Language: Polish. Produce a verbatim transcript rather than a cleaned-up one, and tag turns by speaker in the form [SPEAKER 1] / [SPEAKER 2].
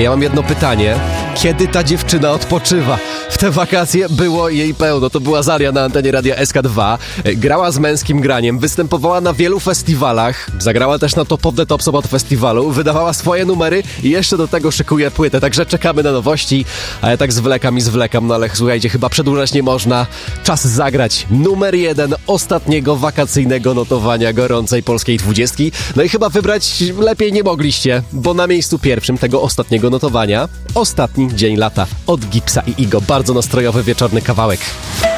[SPEAKER 1] Ja mam jedno pytanie. Kiedy ta dziewczyna odpoczywa? W te wakacje było jej pełno. To była Zaria na antenie Radia S K dwa. Grała z męskim graniem, występowała na wielu festiwalach. Zagrała też na Top of the Top Sobot Festiwalu. Wydawała swoje numery i jeszcze do tego szykuje płytę. Także czekamy na nowości. A ja tak zwlekam i zwlekam. No ale słuchajcie, chyba przedłużać nie można. Czas zagrać numer jeden ostatniego wakacyjnego notowania gorącej polskiej dwudziestki. No i chyba wybrać lepiej nie mogliście, bo na miejscu pierwszym tego ostatniego notowania Ostatni dzień lata od Gipsa i Igo. Bardzo nastrojowy wieczorny kawałek.